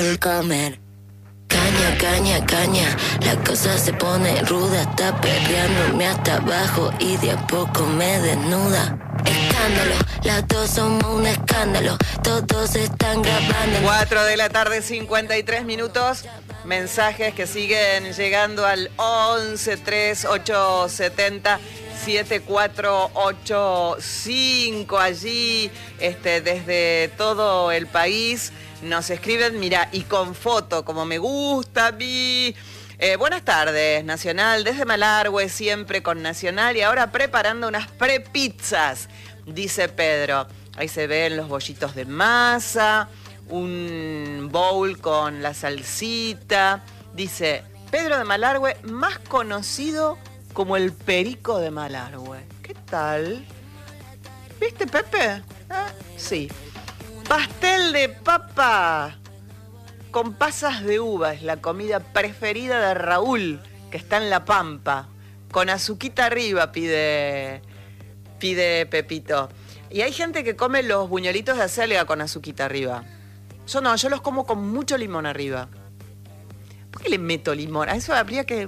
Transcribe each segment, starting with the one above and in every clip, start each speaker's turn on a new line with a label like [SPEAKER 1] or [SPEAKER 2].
[SPEAKER 1] comer. Caña, caña, caña, la cosa se pone ruda, está perreándome hasta abajo y de a poco me desnuda. Escándalo, las dos somos un escándalo, todos están grabando.
[SPEAKER 2] 4 de la tarde, 53 minutos. Mensajes que siguen llegando al 11 3 870 7485 allí, desde todo el país. Nos escriben, mira, y con foto, como me gusta a mí. Buenas tardes, Nacional, desde Malargüe, siempre con Nacional, y ahora preparando unas prepizzas, dice Pedro. Ahí se ven los bollitos de masa, un bowl con la salsita. Dice, Pedro de Malargüe, más conocido como el Perico de Malargüe. ¿Qué tal? ¿Viste, Pepe? Sí. Pastel de papa con pasas de uva es la comida preferida de Raúl, que está en La Pampa. Con azuquita arriba pide Pepito. Y hay gente que come los buñuelitos de acelga con azuquita arriba. Yo no, yo los como con mucho limón arriba. ¿Por qué le meto limón? A eso habría que...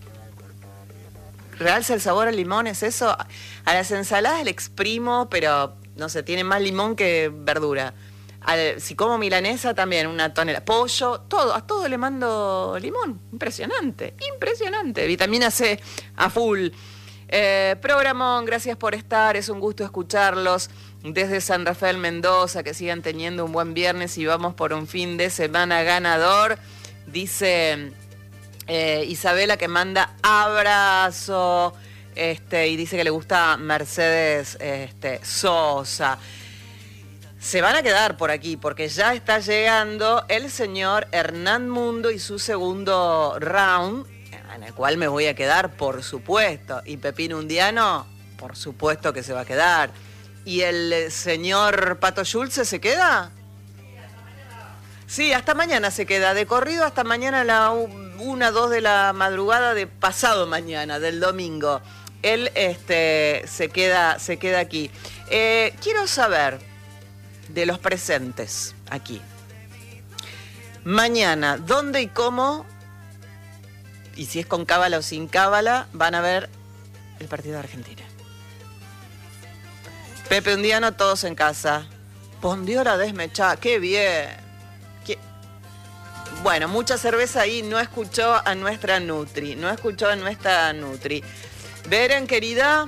[SPEAKER 2] ¿Realza el sabor al limón? ¿Es eso? A las ensaladas le exprimo, pero no sé, tiene más limón que verdura. Si como milanesa también, una tonelada. Pollo, a todo le mando limón. Impresionante, impresionante. Vitamina C a full. Programón, gracias por estar. Es un gusto escucharlos. Desde San Rafael, Mendoza, que sigan teniendo un buen viernes y vamos por un fin de semana ganador. Dice Isabela que manda abrazo. Y dice que le gusta Mercedes Sosa. Se van a quedar por aquí porque ya está llegando el señor Hernán Mundo y su segundo round, en el cual me voy a quedar, por supuesto. Y Pepín Undiano, por supuesto que se va a quedar. ¿Y el señor Pato Schulze se queda? Sí, hasta mañana se queda. De corrido hasta mañana a la 1, 2 de la madrugada de pasado mañana, del domingo. Él se queda aquí. Quiero saber de los presentes aquí. Mañana, ¿dónde y cómo? Y si es con cábala o sin cábala, van a ver el partido de Argentina. Pepe Undiano, todos en casa. Pondiola desmechada, qué bien. Bueno, mucha cerveza ahí, no escuchó a nuestra Nutri. Beren, querida.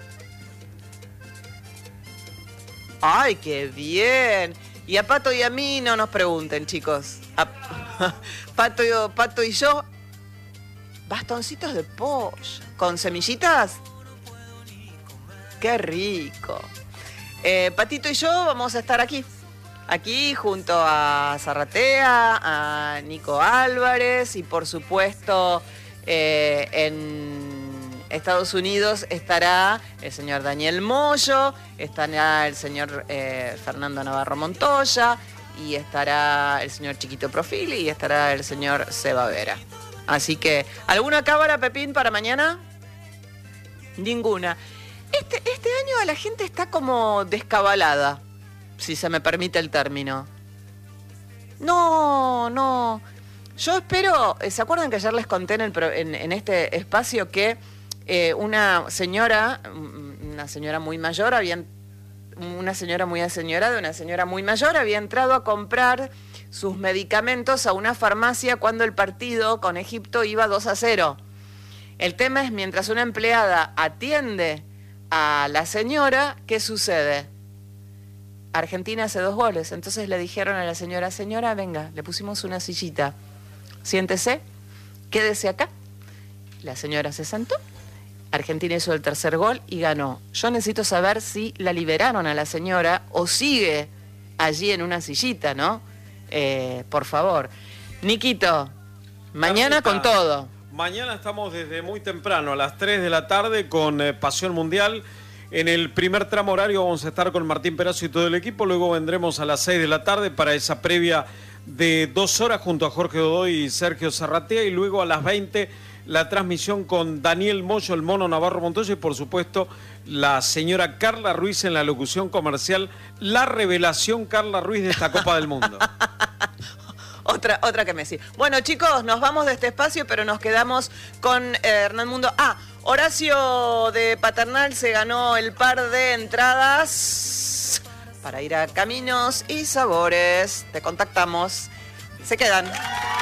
[SPEAKER 2] ¡Ay, qué bien! Y a Pato y a mí no nos pregunten, chicos. Pato y yo, bastoncitos de pollo. ¿Con semillitas? ¡Qué rico! Patito y yo vamos a estar aquí junto a Zarratea, a Nico Álvarez y por supuesto en Estados Unidos estará el señor Daniel Moyo, estará el señor Fernando Navarro Montoya y estará el señor Chiquito Profili y estará el señor Seba Vera. Así que, ¿alguna cámara, Pepín, para mañana? Ninguna. Este año la gente está como descabalada, si se me permite el término. No. Yo espero, ¿se acuerdan que ayer les conté en este espacio que una señora muy mayor había entrado a comprar sus medicamentos a una farmacia cuando el partido con Egipto iba 2-0. El tema es, mientras una empleada atiende a la señora, ¿qué sucede? Argentina hace 2 goles, entonces le dijeron a la señora, venga, le pusimos una sillita, siéntese, quédese acá. La señora se sentó, Argentina hizo el 3er gol y ganó. Yo necesito saber si la liberaron a la señora o sigue allí en una sillita, ¿no? Por favor. Niquito, mañana con todo.
[SPEAKER 3] Mañana estamos desde muy temprano, a las 3 de la tarde, con Pasión Mundial. En el primer tramo horario vamos a estar con Martín Perazo y todo el equipo. Luego vendremos a las 6 de la tarde para esa previa de 2 horas junto a Jorge Godoy y Sergio Zarratea. Y luego a las 20 la transmisión con Daniel Moyo, el Mono Navarro Montoya, y por supuesto la señora Carla Ruiz en la locución comercial. La revelación Carla Ruiz de esta Copa del Mundo.
[SPEAKER 2] Otra que Messi. Bueno, chicos, nos vamos de este espacio, pero nos quedamos con Hernán Mundo. Horacio de Paternal se ganó el par de entradas para ir a Caminos y Sabores. Te contactamos. Se quedan.